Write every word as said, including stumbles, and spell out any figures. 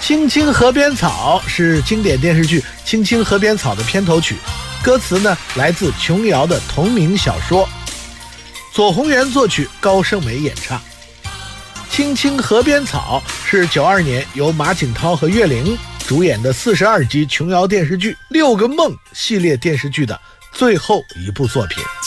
青青河边草是经典电视剧《青青河边草》的片头曲，歌词呢来自琼瑶的同名小说，左宏元作曲，高胜美演唱。青青河边草是九二年由马景涛和岳玲主演的四十二集琼瑶电视剧《六个梦》系列电视剧的最后一部作品。